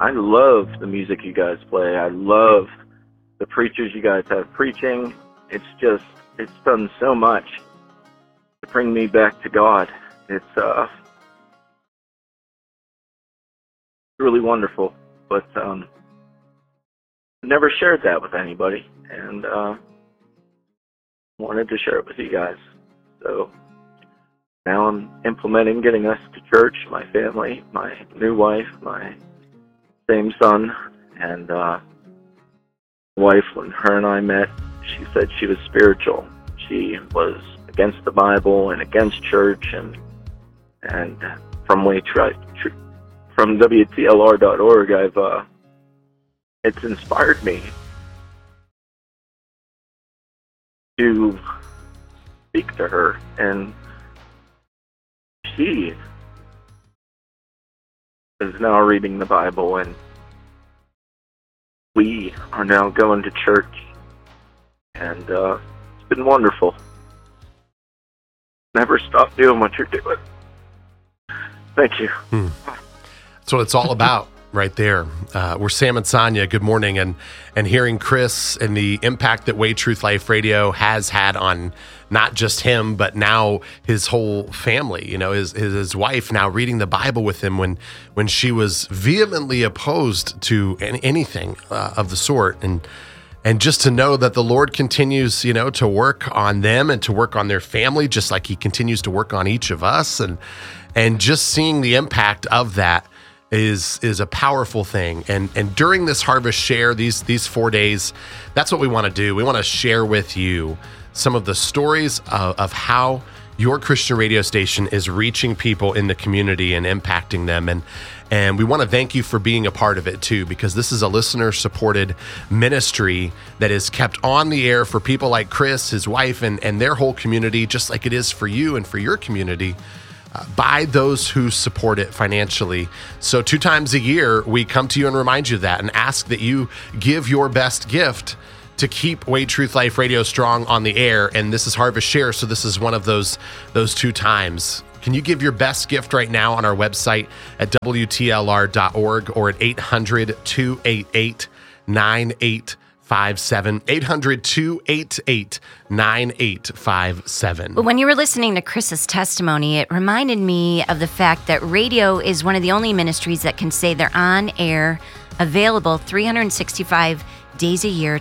I love the music you guys play. I love the preachers you guys have preaching. It's done so much to bring me back to God. It's really wonderful. But never shared that with anybody, and wanted to share it with you guys. So now I'm implementing getting us to church, my family, my new wife, my same son, and wife, when her and I met, she said she was spiritual. She was against the Bible and against church, and from WTLR.org, it's inspired me to speak to her, and she is now reading the Bible, and we are now going to church, and it's been wonderful. Never stop doing what you're doing. Thank you. That's what it's all about right there. We're Sam and Sonia. Good morning. And hearing Chris and the impact that Way Truth Life Radio has had on not just him, but now his whole family, his wife now reading the Bible with him when she was vehemently opposed to anything of the sort. And just to know that the Lord continues, to work on them and to work on their family, just like he continues to work on each of us. And just seeing the impact of that is a powerful thing. And during this Harvest Share, these 4 days, that's what we want to do. We want to share with you some of the stories of how your Christian radio station is reaching people in the community and impacting them. And we want to thank you for being a part of it too, because this is a listener-supported ministry that is kept on the air for people like Chris, his wife, and their whole community, just like it is for you and for your community, by those who support it financially. So 2 times a year, we come to you and remind you of that and ask that you give your best gift to keep Way Truth Life Radio strong on the air. And this is Harvest Share, so this is one of those 2 times. Can you give your best gift right now on our website at WTLR.org or at 800-288-9857, 800-288-9857. When you were listening to Chris's testimony, it reminded me of the fact that radio is one of the only ministries that can say they're on air, available 365 days a year,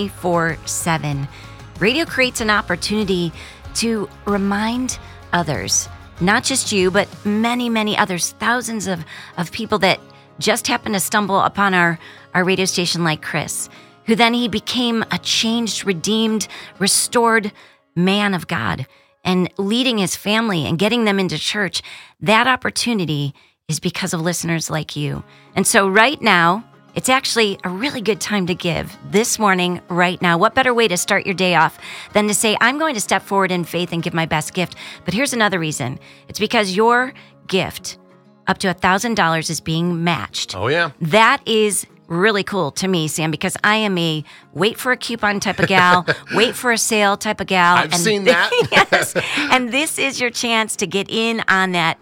24/7. Radio creates an opportunity to remind others, not just you, but many, many others, thousands of people that just happened to stumble upon our radio station like Chris, who then he became a changed, redeemed, restored man of God and leading his family and getting them into church. That opportunity is because of listeners like you. And so right now, it's actually a really good time to give this morning, right now. What better way to start your day off than to say, I'm going to step forward in faith and give my best gift. But here's another reason. It's because your gift up to $1,000 is being matched. Oh, yeah. That is really cool to me, Sam, because I am a wait for a coupon type of gal, wait for a sale type of gal. I've seen that. Yes. And this is your chance to get in on that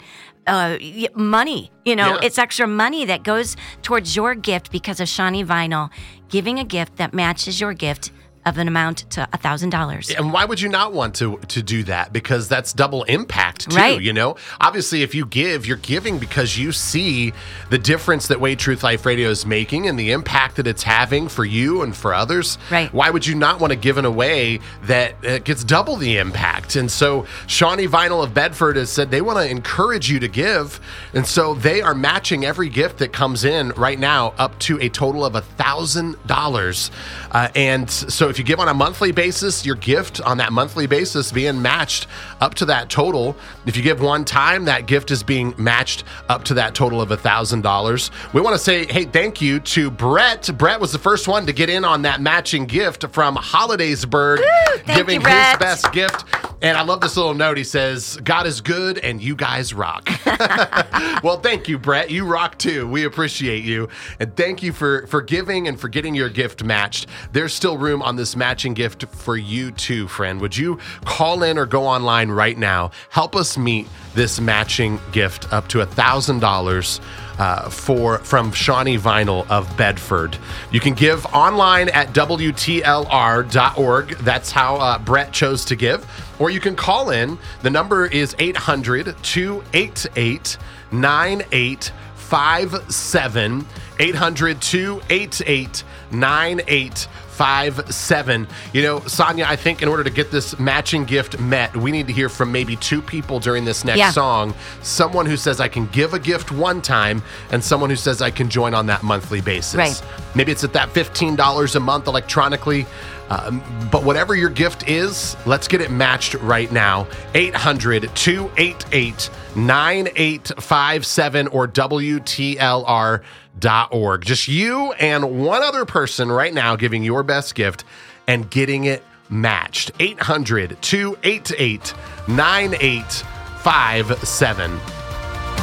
money. It's extra money that goes towards your gift because of Shawnee Vinyl giving a gift that matches your gift of an amount to $1,000. And why would you not want to do that? Because that's double impact too, right. Obviously, if you give, you're giving because you see the difference that Way Truth Life Radio is making and the impact that it's having for you and for others. Right. Why would you not want to give in a way that gets double the impact? And so Shawnee Vinyl of Bedford has said they want to encourage you to give. And so they are matching every gift that comes in right now up to a total of $1,000. And so if you give on a monthly basis, your gift on that monthly basis being matched up to that total. If you give one time, that gift is being matched up to that total of $1,000. We want to say, hey, thank you to Brett. Brett was the first one to get in on that matching gift from Holidaysburg, giving his best gift. And I love this little note. He says, God is good and you guys rock. Well, thank you, Brett. You rock too. We appreciate you. And thank you for giving and for getting your gift matched. There's still room on this matching gift for you too, friend. Would you call in or go online right now? Help us meet this matching gift up to $1,000 from Shawnee Vinyl of Bedford. You can give online at WTLR.org. That's how Brett chose to give. Or you can call in. The number is 800-288-9857. 800-288-9857. You know, Sonia, I think in order to get this matching gift met, we need to hear from maybe two people during this next song. Someone who says I can give a gift one time and someone who says I can join on that monthly basis. Right. Maybe it's at that $15 a month electronically. But whatever your gift is, let's get it matched right now. 800-288-9857 or WTLR.org. Just you and one other person right now giving your best gift and getting it matched. 800-288-9857.